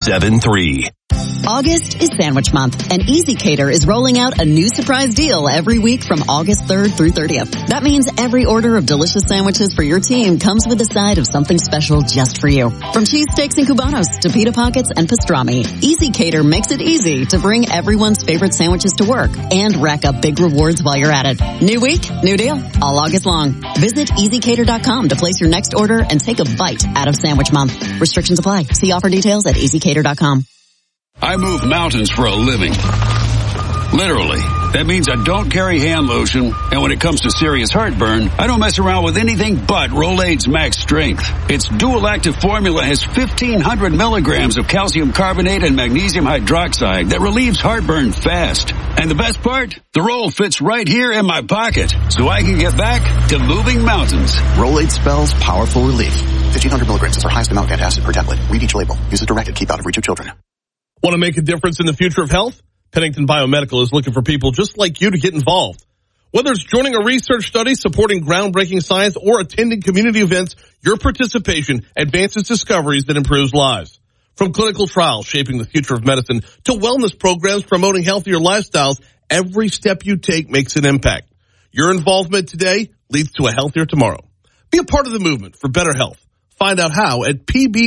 97.3. August is Sandwich Month, and Easy Cater is rolling out a new surprise deal every week from August 3rd through 30th. That means every order of delicious sandwiches for your team comes with a side of something special just for you. From cheesesteaks and cubanos to pita pockets and pastrami, Easy Cater makes it easy to bring everyone's favorite sandwiches to work and rack up big rewards while you're at it. New week, new deal, all August long. Visit EasyCater.com to place your next order and take a bite out of Sandwich Month. Restrictions apply. See offer details at EasyCater.com. I move mountains for a living. Literally. That means I don't carry hand lotion, and when it comes to serious heartburn, I don't mess around with anything but Rolaids Max Strength. Its dual-active formula has 1,500 milligrams of calcium carbonate and magnesium hydroxide that relieves heartburn fast. And the best part? The roll fits right here in my pocket, so I can get back to moving mountains. Rolaids spells powerful relief. 1,500 milligrams is our highest amount of antacid per tablet. Read each label. Use as directed. Keep out of reach of children. Want to make a difference in the future of health? Pennington Biomedical is looking for people just like you to get involved. Whether it's joining a research study, supporting groundbreaking science, or attending community events, your participation advances discoveries that improves lives. From clinical trials shaping the future of medicine to wellness programs promoting healthier lifestyles, every step you take makes an impact. Your involvement today leads to a healthier tomorrow. Be a part of the movement for better health. Find out how at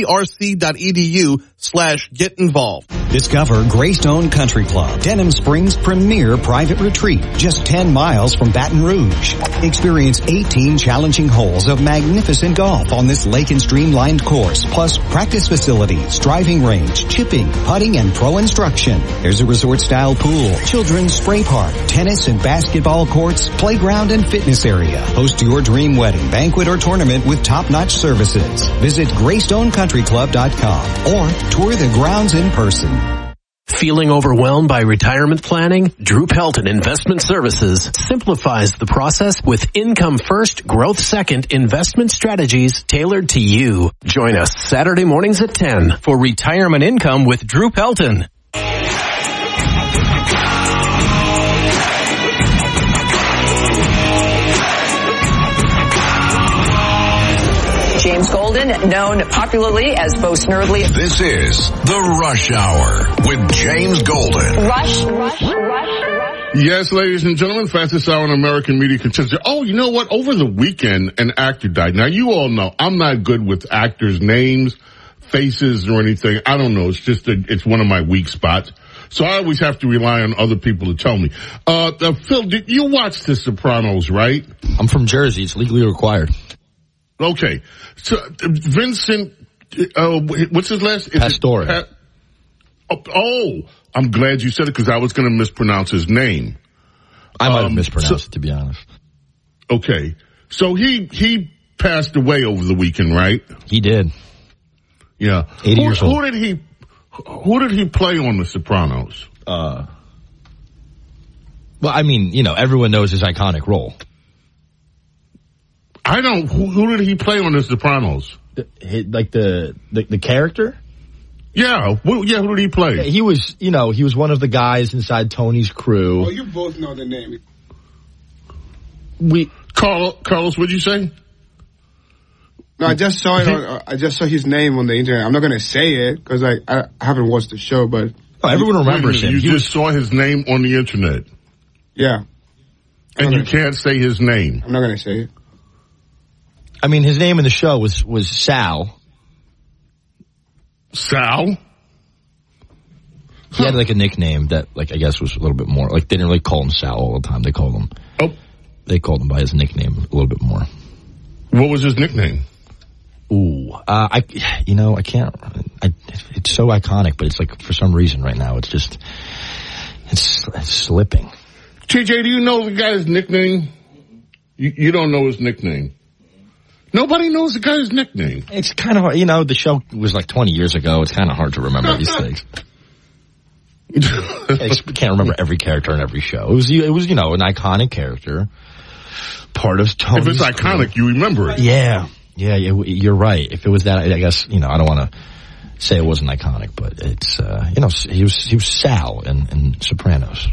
pbrc.edu/get involved. Discover Greystone Country Club, Denham Springs' premier private retreat, just 10 miles from Baton Rouge. Experience 18 challenging holes of magnificent golf on this lake and stream-lined course, plus practice facilities, driving range, chipping, putting, and pro instruction. There's a resort-style pool, children's spray park, tennis and basketball courts, playground and fitness area. Host your dream wedding, banquet, or tournament with top-notch services. Visit GreystoneCountryClub.com or tour the grounds in person. Feeling overwhelmed by retirement planning? Drew Pelton Investment Services simplifies the process with income first, growth second investment strategies tailored to you. Join us Saturday mornings at 10 for Retirement Income with Drew Pelton. James Golden, known popularly as Bo Snerdley. This is The Rush Hour with James Golden. Rush. Yes, ladies and gentlemen, fastest hour in American media consistency. Oh, you know what? Over the weekend, an actor died. Now, you all know I'm not good with actors' names, faces, or anything. I don't know. It's just it's one of my weak spots. So I always have to rely on other people to tell me. Phil, did you watch The Sopranos, right? I'm from Jersey. It's legally required. Okay. So, Vincent, what's his last? Pastore. I'm glad you said it because I was going to mispronounce his name. I might have mispronounced it, to be honest. Okay. So he passed away over the weekend, right? He did. Yeah. 80 years old. Who did he play on The Sopranos? Well, I mean, everyone knows his iconic role. I don't. Who did he play on The Sopranos? The character? Yeah. Who did he play? Yeah, he was one of the guys inside Tony's crew. Oh, you both know the name. Carlos, what'd you say? No, I just saw it. I just saw his name on the internet. I'm not going to say it because I haven't watched the show, but everyone remembers him. You just saw his name on the internet. Yeah. And you can't say his name. I'm not going to say it. I mean, his name in the show was Sal. Sal? He had a nickname that I guess was a little bit more they didn't really call him Sal all the time. They called him by his nickname a little bit more. What was his nickname? Ooh, I can't. It's so iconic, but it's for some reason right now it's slipping. TJ, do you know the guy's nickname? You don't know his nickname. Nobody knows the guy's nickname. It's kind of hard. The show was 20 years ago. It's kind of hard to remember these things. I can't remember every character in every show. It was an iconic character. Part of Tony's If it's iconic, you remember it. Yeah, you're right. If it was that, I guess, I don't want to say it wasn't iconic, but it's, he was Sal in Sopranos.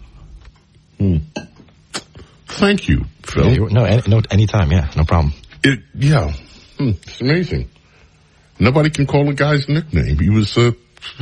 Thank you, Phil. Yeah, anytime. Yeah, no problem. It's amazing. Nobody can call a guy's nickname. He was